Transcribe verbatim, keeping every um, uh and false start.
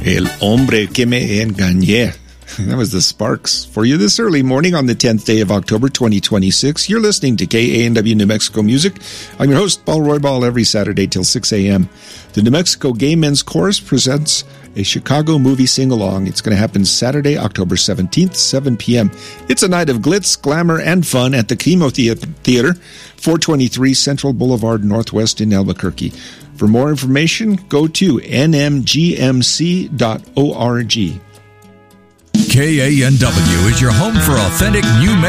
El hombre que me engañé. That was the Sparks for you this early morning on the tenth day of October, twenty twenty-six. You're listening to K A N W New Mexico Music. I'm your host, Paul Roybal, every Saturday till six a.m. The New Mexico Gay Men's Chorus presents a Chicago movie sing-along. It's going to happen Saturday, October seventeenth, seven p.m. It's a night of glitz, glamour, and fun at the Chemo Theater, four twenty-three Central Boulevard Northwest in Albuquerque. For more information, go to n m g m c dot org. K A N W is your home for authentic New Mexico